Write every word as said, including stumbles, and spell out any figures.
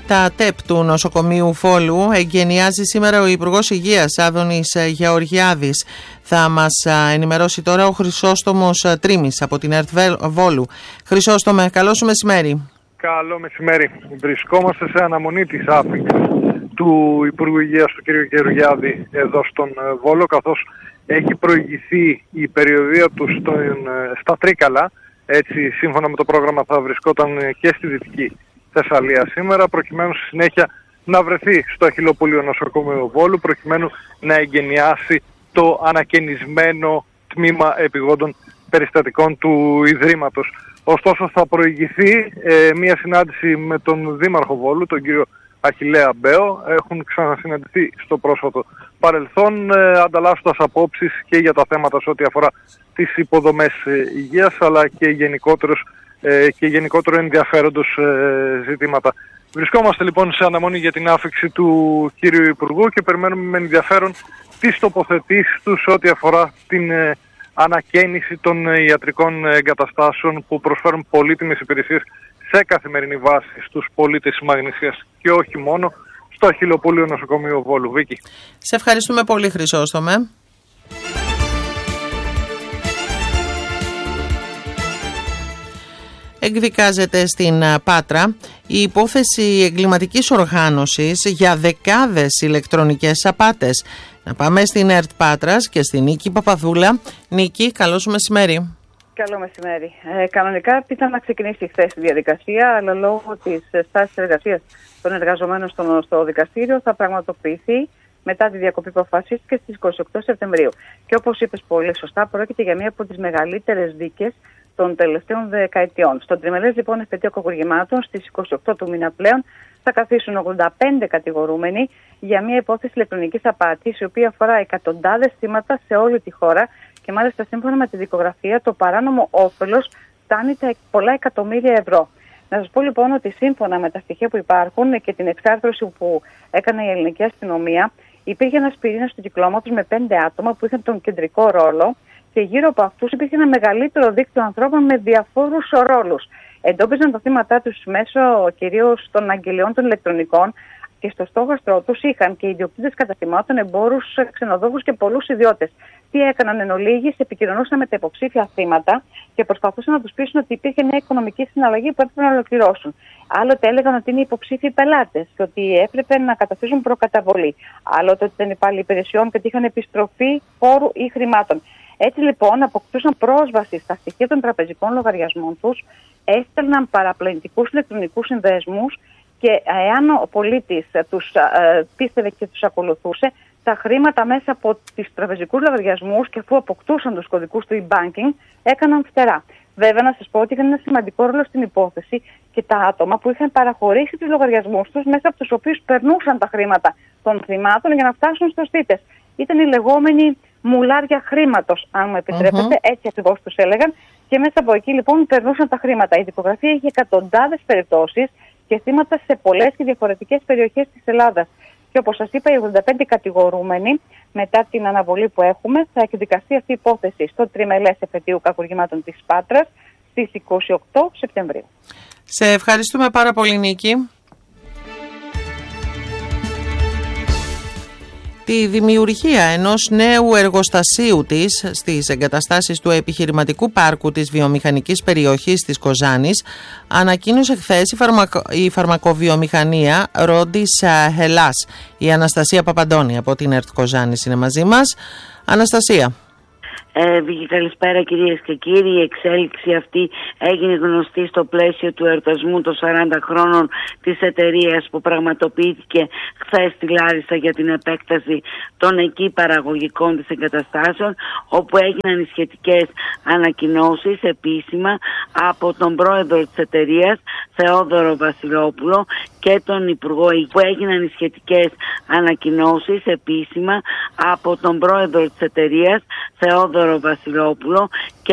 Τα ΤΕΠ του νοσοκομείου Βόλου εγκαινιάζει σήμερα ο Υπουργός Υγείας Άδωνης Γεωργιάδης. Θα μας ενημερώσει τώρα ο Χρυσόστομος Τρίμης από την ΕΡΤ Βόλου. Χρυσόστομε, καλό σου μεσημέρι. Καλό μεσημέρι. Βρισκόμαστε σε αναμονή της άφηξης του Υπουργού Υγείας του κ. Γεωργιάδη εδώ στον Βόλο, καθώς έχει προηγηθεί η περιοδεία του στον, στα Τρίκαλα. Έτσι, σύμφωνα με το πρόγραμμα, θα βρισκόταν και στη Δυτική Θεσσαλία σήμερα, προκειμένου στη συνέχεια να βρεθεί στο Αχιλλοπούλιο νοσοκομείο Βόλου, προκειμένου να εγκαινιάσει το ανακαινισμένο τμήμα επιγόντων περιστατικών του Ιδρύματος. Ωστόσο, θα προηγηθεί ε, μια συνάντηση με τον Δήμαρχο Βόλου, τον κύριο Αχιλλέα Μπέο. Έχουν ξανασυναντηθεί στο πρόσφατο παρελθόν, ε, ανταλλάσσοντας απόψεις και για τα θέματα σε ό,τι αφορά τις υποδομές ε, υγείας, αλλά και, γενικότερος, ε, και γενικότερο ενδιαφέροντος ε, ζητήματα. Βρισκόμαστε λοιπόν σε αναμονή για την άφηξη του κύριου Υπουργού και περιμένουμε με ενδιαφέρον τις τοποθετήσεις του σε ό,τι αφορά την ε, ανακαίνιση των ε, ιατρικών εγκαταστάσεων που προσφέρουν πολύτιμες υπηρεσίες σε καθημερινή βάση στους πολίτες της Μαγνησίας και όχι μόνο στο Αχιλλοπούλιο νοσοκομείο Βόλου. Βίκη. Σε ευχαριστούμε πολύ, Χρυσόστομε. Εκδικάζεται στην Πάτρα η υπόθεση εγκληματικής οργάνωσης για δεκάδες ηλεκτρονικές απάτες. Να πάμε στην ΕΡΤ Πάτρας και στην Νίκη Παπαδούλα. Νίκη, καλό σου μεσημέρι. Καλό μεσημέρι. Ε, κανονικά ήταν να ξεκινήσει χθες η διαδικασία, αλλά λόγω της στάσης εργασίας των εργαζομένων στο, στο δικαστήριο θα πραγματοποιηθεί μετά τη διακοπή που αποφασίστηκε στις είκοσι οκτώ Σεπτεμβρίου. Και όπως είπες πολύ σωστά, πρόκειται για μία από τις μεγαλύτερες δίκες των τελευταίων δεκαετιών. Στον τριμελές λοιπόν εφετείο κακουργημάτων στις είκοσι οκτώ του μήνα πλέον θα καθίσουν ογδόντα πέντε κατηγορούμενοι για μια υπόθεση ηλεκτρονικής απάτης, η οποία αφορά εκατοντάδες θύματα σε όλη τη χώρα και μάλιστα σύμφωνα με τη δικογραφία το παράνομο όφελος φτάνει τα πολλά εκατομμύρια ευρώ. Να σας πω λοιπόν ότι σύμφωνα με τα στοιχεία που υπάρχουν και την εξάρθρωση που έκανε η ελληνική αστυνομία, υπήρχε ένας πυρήνας του κυκλώματος με πέντε άτομα που είχαν τον κεντρικό ρόλο και γύρω από αυτούς υπήρχε ένα μεγαλύτερο δίκτυο ανθρώπων με διαφόρους ρόλους. Εντόπιζαν τα θύματά τους μέσω κυρίως των αγγελιών των ηλεκτρονικών και στο στόχαστρό τους είχαν και ιδιοκτήτες καταστημάτων, εμπόρους, ξενοδόχους και πολλούς ιδιώτες. Τι έκαναν εν ολίγης, επικοινωνούσαν με τα υποψήφια θύματα και προσπαθούσαν να τους πείσουν ότι υπήρχε μια οικονομική συναλλαγή που έπρεπε να ολοκληρώσουν. Άλλοτε έλεγαν ότι είναι υποψήφιοι πελάτες και ότι έπρεπε να καταθέσουν προκαταβολή. Άλλοτε ότι ήταν υπάλληλοι υπηρεσιών και ότι είχαν επιστροφή φόρου ή χρημάτων. Έτσι λοιπόν αποκτούσαν πρόσβαση στα στοιχεία των τραπεζικών λογαριασμών τους, έστελναν παραπλανητικούς ηλεκτρονικούς συνδέσμους και εάν ο πολίτης τους ε, πίστευε και τους ακολουθούσε, τα χρήματα μέσα από τις τραπεζικούς λογαριασμούς και αφού αποκτούσαν τους κωδικούς του e-banking, έκαναν φτερά. Βέβαια, να σας πω ότι είχαν ένα σημαντικό ρόλο στην υπόθεση και τα άτομα που είχαν παραχωρήσει τους λογαριασμούς τους, μέσα από τους οποίους περνούσαν τα χρήματα των θυμάτων για να φτάσουν στους θύτες. Ήταν οι λεγόμενοι μουλάρια χρήματος, αν μου επιτρέπετε, mm-hmm. έτσι ακριβώς τους έλεγαν, και μέσα από εκεί λοιπόν περνούσαν τα χρήματα. Η δικογραφία είχε εκατοντάδες περιπτώσεις και θύματα σε πολλές και διαφορετικές περιοχές της Ελλάδας. Και όπως σας είπα, οι ογδόντα πέντε κατηγορούμενοι, μετά την αναβολή που έχουμε, θα εκδικαστεί αυτή η υπόθεση στο τριμελές εφετείου κακουργημάτων της Πάτρας στις είκοσι οκτώ Σεπτεμβρίου. Σε ευχαριστούμε πάρα πολύ, Νίκη. Τη δημιουργία ενός νέου εργοστασίου της στις εγκαταστάσεις του επιχειρηματικού πάρκου της βιομηχανικής περιοχής της Κοζάνης ανακοίνωσε χθες η, φαρμακο... η φαρμακοβιομηχανία Ρόντις Hellas. Η Αναστασία Παπαντώνη από την ΕΡΤ Κοζάνης είναι μαζί μας. Αναστασία. Ε, καλησπέρα κυρίες και κύριοι. Η εξέλιξη αυτή έγινε γνωστή στο πλαίσιο του εορτασμού των σαράντα χρόνων της εταιρείας που πραγματοποιήθηκε χθες στη Λάρισα για την επέκταση των εκεί παραγωγικών της εγκαταστάσεων, όπου έγιναν οι σχετικές ανακοινώσεις επίσημα από τον πρόεδρο της εταιρείας Θεόδωρο Βασιλόπουλο και τον Υπουργό, που έγιναν οι σχετικές ανακοινώσεις επίσημα από τον πρόεδρο της εταιρείας Θεόδωρο Βασιλόπουλο και